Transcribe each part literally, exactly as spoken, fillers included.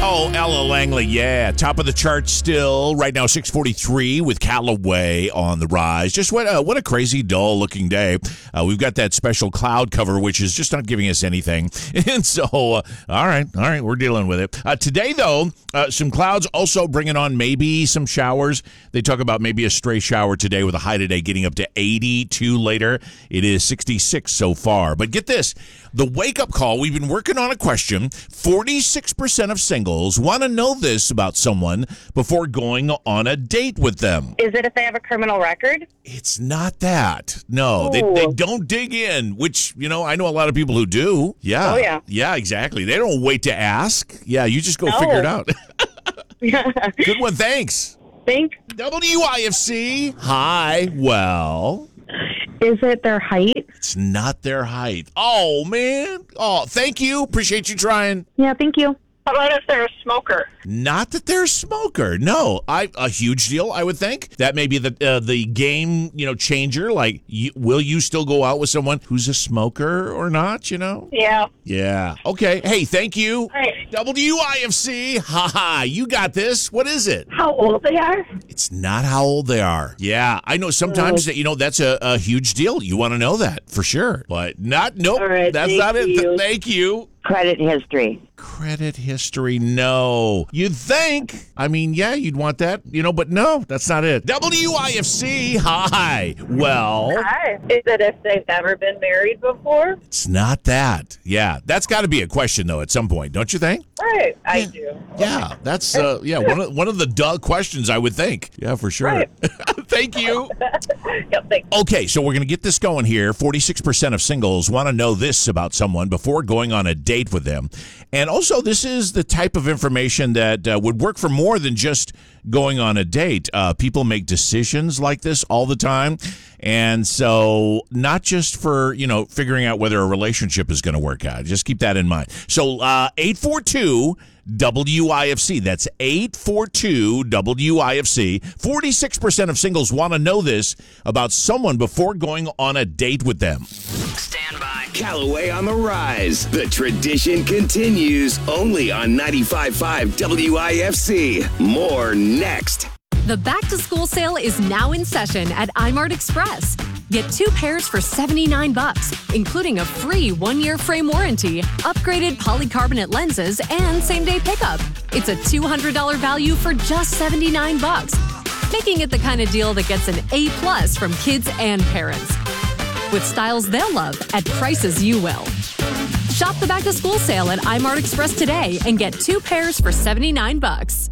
Oh, Ella Langley, yeah. Top of the chart still. Right now, six forty-three with Callaway on the rise. Just what a, what a crazy, dull-looking day. Uh, we've got that special cloud cover, which is just not giving us anything. And so, uh, all right, all right, we're dealing with it. Uh, today, though, uh, some clouds also bringing on maybe some showers. They talk about maybe a stray shower today with a high today getting up to eighty-two later. It is sixty-six so far. But get this, the wake-up call, we've been working on a question. forty-six percent of singles want to know this about someone before going on a date with them. Is it if they have a criminal record? It's not that. No, they, they don't dig in, which, you know, I know a lot of people who do. Yeah. Oh, yeah. Yeah, exactly. They don't wait to ask. Yeah, you just go No. figure it out. Good one. Thanks. Think. W I F C. Hi. Well, Is it their height? it's not their height. Oh, man. Oh, thank you. Appreciate you trying. Yeah, thank you. How about if they're a smoker? Not that they're a smoker. No, I a huge deal. I would think that may be the uh, the game, you know, changer. Like, you, will you still go out with someone who's a smoker or not? You know? Yeah. Yeah. Okay. Hey, thank you. Right. W I F C. Ha ha. You got this. What is it? How old they are? It's not how old they are. Yeah, I know sometimes that, you know, that's a, a huge deal. You want to know that for sure, but not. Nope. All right, that's thank not it. you. Thank you. Credit history. Credit history, no. You'd think. I mean, yeah, you'd want that, you know, but no, that's not it. W I F C, hi. Well, Hi. Is it if they've ever been married before? it's not that. Yeah, that's got to be a question, though, at some point, don't you think? Right. I do. Yeah, that's, uh, yeah, one of, one of the duh questions, I would think. Yeah, for sure. Right. Thank you. Yep, thanks. Okay, so we're going to get this going here. forty-six percent of singles want to know this about someone before going on a date with them. And also, this is the type of information that uh, would work for more than just going on a date. Uh, people make decisions like this all the time. And so not just for, you know, figuring out whether a relationship is going to work out. Just keep that in mind. So uh, eight four two W I F C. That's eight four two W I F C. forty-six percent of singles want to know this about someone before going on a date with them. Stand by. Callaway on the rise. The tradition continues only on ninety-five point five W I F C. More next. The back-to-school sale is now in session at iMart Express. Get two pairs for seventy-nine bucks, including a free one-year frame warranty, upgraded polycarbonate lenses, and same-day pickup. It's a two hundred dollars value for just seventy-nine bucks, making it the kind of deal that gets an A plus from kids and parents. With styles they'll love at prices you will. Shop the back-to-school sale at iMart Express today and get two pairs for seventy-nine bucks.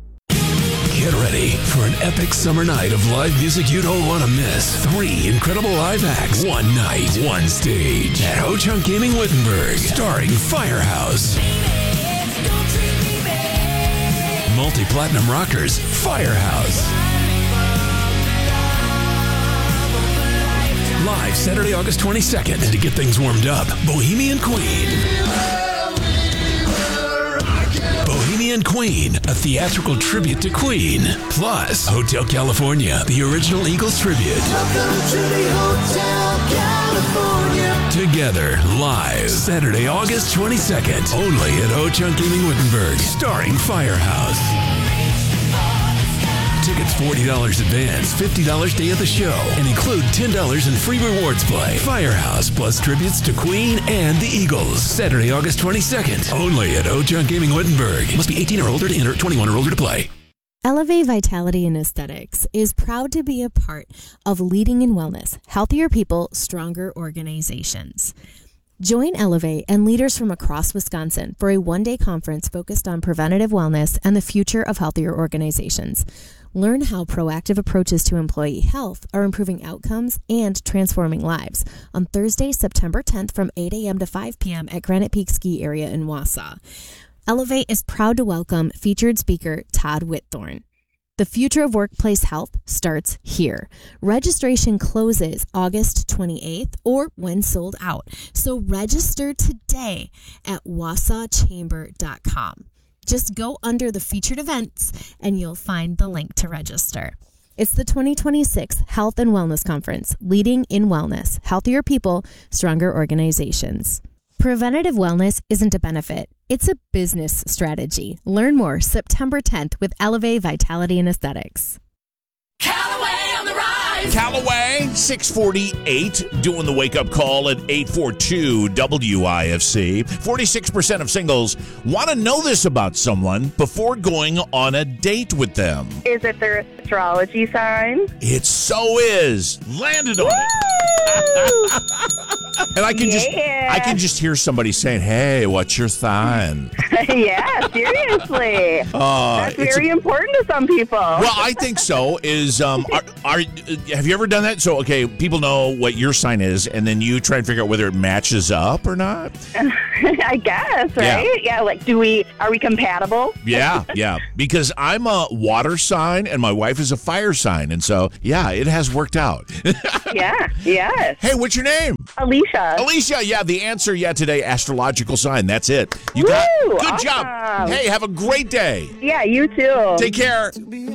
Get ready for an epic summer night of live music you don't want to miss. Three incredible live acts, one night, one stage at Ho Chunk Gaming Wittenberg, starring Firehouse. Multi-platinum rockers, Firehouse. Live Saturday, August twenty-second. And to get things warmed up, Bohemian Queen. Bohemian Queen, a theatrical tribute to Queen. Plus, Hotel California, the original Eagles tribute. Welcome to the Hotel California. Together, live, Saturday, August twenty-second. Only at Ho Chunk Gaming Wittenberg, starring Firehouse. Tickets forty dollars advance, fifty dollars day of the show, and include ten dollars in free rewards play. Firehouse plus tributes to Queen and the Eagles. Saturday, August twenty-second. Only at Ho Chunk Gaming Wittenberg. Must be eighteen or older to enter, twenty-one or older to play. Elevate Vitality and Aesthetics is proud to be a part of Leading in Wellness, Healthier People, Stronger Organizations. Join Elevate and leaders from across Wisconsin for a one-day conference focused on preventative wellness and the future of healthier organizations. Learn how proactive approaches to employee health are improving outcomes and transforming lives on Thursday, September tenth from eight a.m. to five p.m. at Granite Peak Ski Area in Wausau. Elevate is proud to welcome featured speaker Todd Whitthorne. The future of workplace health starts here. Registration closes August twenty-eighth or when sold out. So register today at wausau chamber dot com. Just go under the featured events and you'll find the link to register. It's the twenty twenty-six Health and Wellness Conference, Leading in Wellness, Healthier People, Stronger Organizations. Preventative wellness isn't a benefit. It's a business strategy. Learn more September tenth with Elevate Vitality and Aesthetics. Callaway on the rise. Callaway, six forty-eight, doing the wake-up call at eight four two W I F C. forty-six percent of singles want to know this about someone before going on a date with them. Is it their astrology sign? It so is. Landed on it. And I can just Yeah. I can just hear somebody saying, "Hey, what's your sign?" Yeah, seriously. Uh, That's it's very a- important to some people. Well, I think so. Is um, are, are have you ever done that? So, okay, people know what your sign is, and then you try and figure out whether it matches up or not. I guess, right? Yeah. yeah, like, do we, are we compatible? Yeah, yeah. Because I'm a water sign, and my wife is a fire sign, and so yeah, it has worked out. Yeah, yes. Hey, what's your name? Alicia. Alicia. Yeah, the answer. Yeah, today, astrological sign. That's it. You got Woo, good awesome. job. Hey, have a great day. Yeah, you too. Take care.